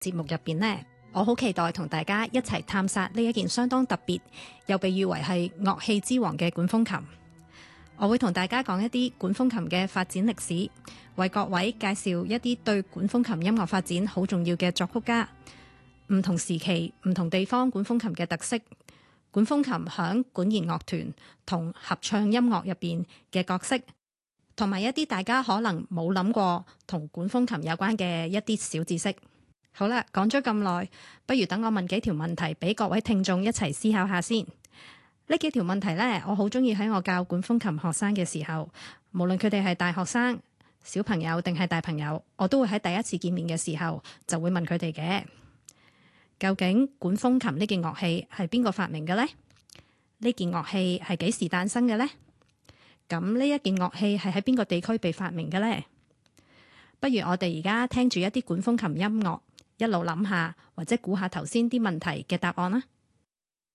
節目入邊呢，我好期待同大家一齊探索呢一件相當特別又被譽為係樂器之王嘅管風琴。我會同大家講一啲管風琴嘅發展歷史，為各位介紹一啲對管風琴音樂發展好重要嘅作曲家，唔同時期唔同地方管風琴嘅特色，管風琴響管弦樂團同合唱音樂入邊嘅角色，同埋一啲大家可能冇諗過同管風琴有關嘅一啲小知識。好啦，講咗咁耐，不如等我問幾條問題俾各位聽眾一齊思考下先。呢幾條問題呢，我好中意喺我教管風琴學生嘅時候，無論佢哋係大學生、小朋友定係大朋友，我都會喺第一次見面嘅時候就會問佢哋嘅。究竟管風琴呢件樂器係邊個發明嘅呢？呢件樂器係幾時誕生嘅呢？咁呢一件樂器係喺邊個地區被發明嘅呢？不如我哋而家聽住一啲管風琴音樂，一路諗下或者估下頭先啲問題嘅答案啦。